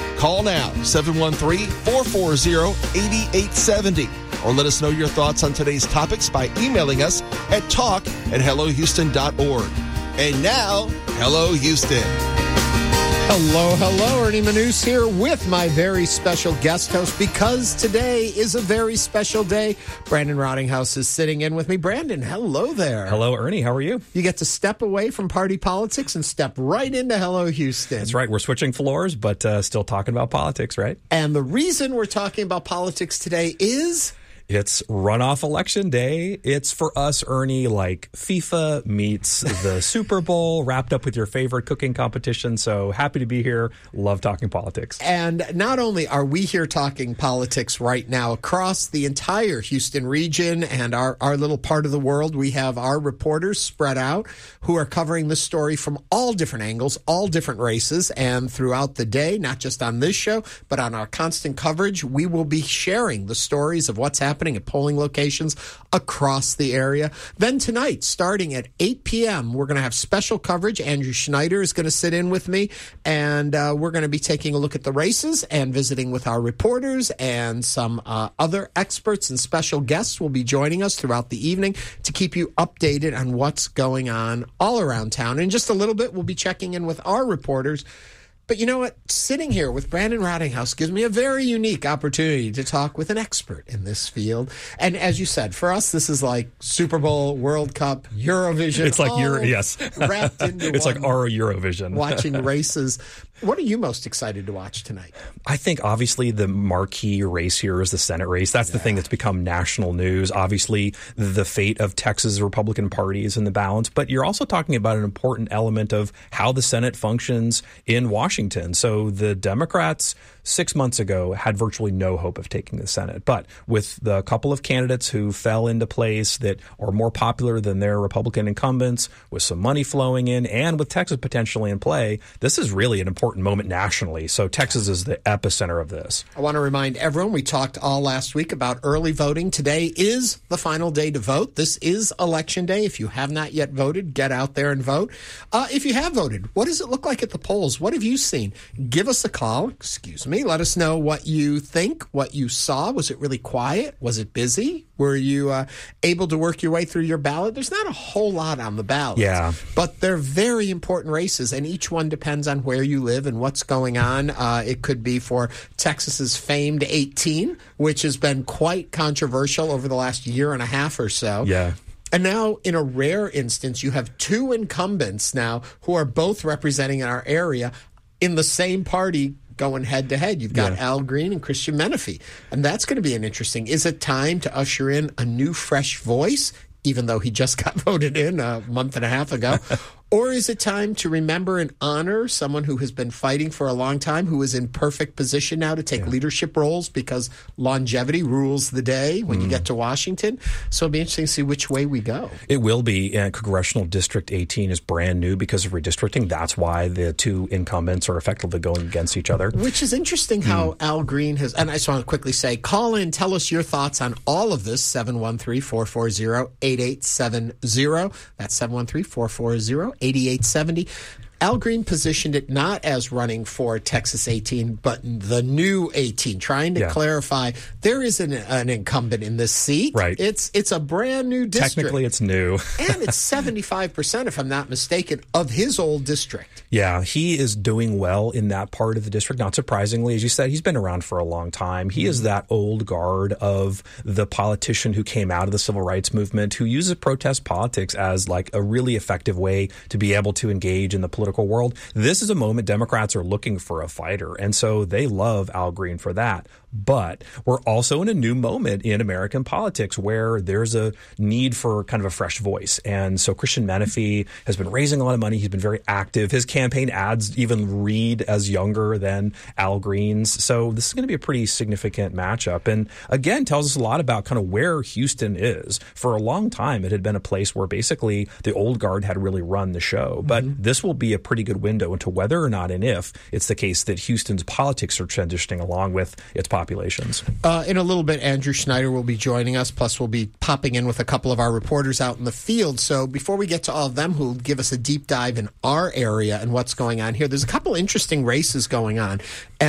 Call now, 713-440-8870. Or let us know your thoughts on today's topics by emailing us at talk@hellohouston.org. And now, Hello Houston. Hello. Ernie Manous here with my very special guest host, because today is a very special day. Brandon Rottinghouse is sitting in with me. Brandon, hello there. Hello, Ernie. How are you? You get to step away from party politics and step right into Hello Houston. That's right. We're switching floors, but still talking about politics, right? And the reason we're talking about politics today is... It's runoff election day. It's for us, Ernie, like FIFA meets the Super Bowl, wrapped up with your favorite cooking competition. So happy to be here. Love talking politics. And not only are we here talking politics right now across the entire Houston region and our little part of the world, we have our reporters spread out who are covering the story from all different angles, all different races. And throughout the day, not just on this show, but on our constant coverage, we will be sharing the stories of what's happening at polling locations across the area. Then tonight, starting at 8 p.m., we're going to have special coverage. Andrew Schneider is going to sit in with me, and we're going to be taking a look at the races and visiting with our reporters, and some other experts and special guests will be joining us throughout the evening to keep you updated on what's going on all around town. In just a little bit, we'll be checking in with our reporters. But you know what? Sitting here with Brandon Rottinghouse gives me a very unique opportunity to talk with an expert in this field. And as you said, for us, this is like Super Bowl, World Cup, Eurovision. It's like yes, wrapped into it's like our Eurovision. Watching races. What are you most excited to watch tonight? I think obviously the marquee race here is the Senate race. That's the thing that's become national news. Obviously, the fate of Texas Republican Party is in the balance, but you're also talking about an important element of how the Senate functions in Washington. So the Democrats 6 months ago had virtually no hope of taking the Senate. But with the couple of candidates who fell into place that are more popular than their Republican incumbents, with some money flowing in, and with Texas potentially in play, this is really an important moment nationally. So Texas is the epicenter of this. I want to remind everyone, we talked all last week about early voting. Today is the final day to vote. This is Election Day. If you have not yet voted, get out there and vote. If you have voted, what does it look like at the polls? What have you seen? Give us a call. Let us know what you think, what you saw. Was it really quiet? Was it busy? Were you able to work your way through your ballot? There's not a whole lot on the ballot. Yeah. But they're very important races, and each one depends on where you live and what's going on. It could be for Texas's famed 18, which has been quite controversial over the last year and a half or so. Yeah. And now, in a rare instance, you have two incumbents now who are both representing in our area in the same party going head-to-head. You've got Al Green and Christian Menefee. And that's going to be an interesting. Is it time to usher in a new, fresh voice, even though he just got voted in a month and a half ago? Or is it time to remember and honor someone who has been fighting for a long time, who is in perfect position now to take leadership roles because longevity rules the day when you get to Washington? So it'll be interesting to see which way we go. It will be. Congressional District 18 is brand new because of redistricting. That's why the two incumbents are effectively going against each other. Which is interesting how Al Green has, and I just want to quickly say, call in, tell us your thoughts on all of this, 713-440-8870. That's 713-440-8870. 8870. Al Green positioned it not as running for Texas 18, but the new 18, trying to clarify there is an incumbent in this seat. Right. It's a brand new district. Technically, it's new. And it's 75%, if I'm not mistaken, of his old district. Yeah, he is doing well in that part of the district. Not surprisingly, as you said, he's been around for a long time. He is that old guard of the politician who came out of the civil rights movement, who uses protest politics as like a really effective way to be able to engage in the political world. This is a moment Democrats are looking for a fighter, and so they love Al Green for that. But we're also in a new moment in American politics where there's a need for kind of a fresh voice. And so Christian Menefee has been raising a lot of money. He's been very active. His campaign ads even read as younger than Al Green's. So this is going to be a pretty significant matchup. And again, tells us a lot about kind of where Houston is. For a long time, it had been a place where basically the old guard had really run the show. But this will be a pretty good window into whether or not and if it's the case that Houston's politics are transitioning along with its populations. In a little bit, Andrew Schneider will be joining us. Plus, we'll be popping in with a couple of our reporters out in the field. So before we get to all of them who will give us a deep dive in our area and what's going on here, there's a couple interesting races going on.